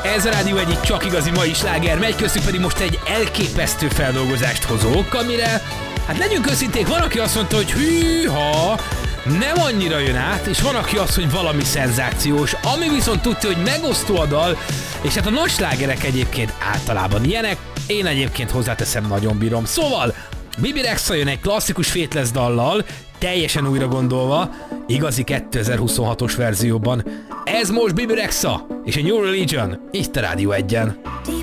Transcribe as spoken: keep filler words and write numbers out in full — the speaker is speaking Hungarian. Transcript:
Ez a Rádió egyik csak igazi mai sláger, megy köztük pedig most egy elképesztő feldolgozást hozok, amire, hát legyünk őszinték, van, aki azt mondta, hogy hűha, nem annyira jön át, és van, aki azt, hogy valami szenzációs, ami viszont tudja, hogy megosztó a dal, és hát a nagy slágerek egyébként általában ilyenek, én egyébként hozzáteszem, nagyon bírom. Szóval, Bibi Rexha jön egy klasszikus Faithless dallal, teljesen újra gondolva, igazi kétezer-huszonhatos verzióban. Ez most Bibi Rexha és a New Religion, itt a Rádió egyen.